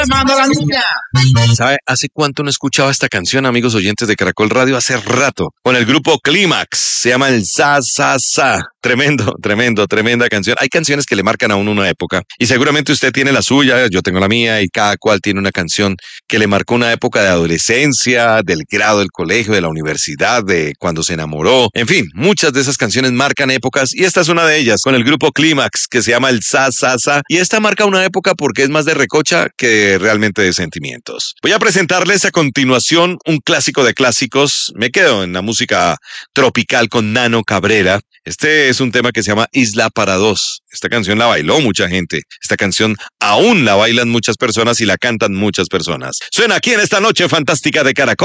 Mando la niña. ¿Sabe hace cuánto no escuchaba esta canción, amigos oyentes de Caracol Radio? Hace rato. Con el grupo Clímax. Se llama el Sa Sa Sa. Tremendo, tremendo, tremenda canción. Hay canciones que le marcan a uno una época. Y seguramente usted tiene la suya, yo tengo la mía, y cada cual tiene una canción que le marcó una época de adolescencia, del grado del colegio, de la universidad, de cuando se enamoró. En fin, muchas de esas canciones marcan épocas y esta es una de ellas, con el grupo Clímax, que se llama el Sa Sa Sa. Y esta marca una época porque es más de recocha que realmente de sentimientos. Voy a presentarles a continuación un clásico de clásicos. Me quedo en la música tropical con Nano Cabrera. Este es un tema que se llama Isla para Dos. Esta canción la bailó mucha gente. Esta canción aún la bailan muchas personas y la cantan muchas personas. Suena aquí en esta noche fantástica de Caracol.